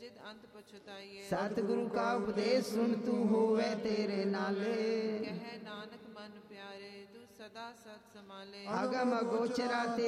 ਜਿਦ ਅੰਤ ਪਛਤਾਈਏ। ਸਤਿਗੁਰੂ ਕਾ ਉਪਦੇਸ਼ ਸੁਣ ਤੂੰ ਹੋਵੇ ਤੇਰੇ ਨਾਲੇ। ਕਹਿ ਨਾਨਕ ਮਨ ਪਿਆਰੇ ਤੂੰ ਸਦਾ ਸਤ ਸਮਾਲੇ। ਅਗਮ ਅਗੋਚਰਾ